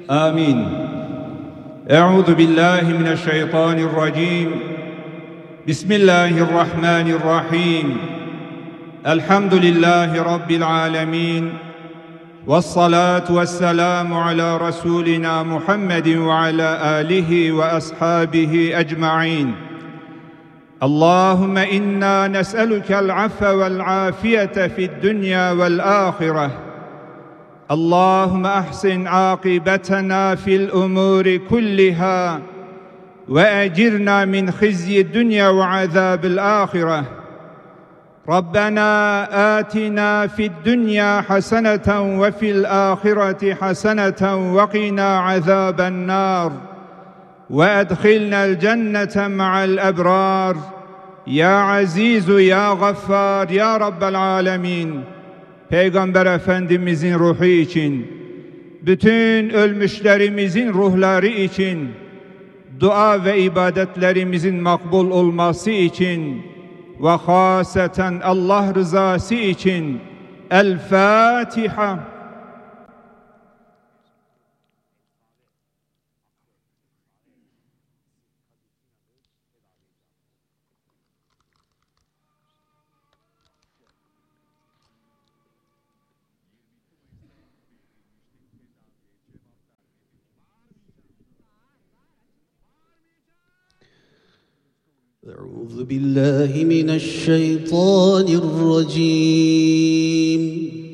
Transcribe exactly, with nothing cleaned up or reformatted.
آمين. أعوذ بالله من الشيطان الرجيم. بسم الله الرحمن الرحيم. الحمد لله رب العالمين، والصلاة والسلام على رسولنا محمد وعلى آله وأصحابه أجمعين. اللهم إنا نسألك العفو والعافية في الدنيا والآخرة. اللهم أحسن عاقبتنا في الأمور كلها، وأجرنا من خزي الدنيا وعذاب الآخرة. ربنا آتنا في الدنيا حسنة وفي الآخرة حسنة وقنا عذاب النار، وأدخلنا الجنة مع الأبرار يا عزيز يا غفار يا رب العالمين. Peygamber Efendimizin ruhu için, bütün ölmüşlerimizin ruhları için, dua ve ibadetlerimizin makbul olması için ve haseten Allah rızası için El Fatiha. أعوذ بالله من الشيطان الرجيم.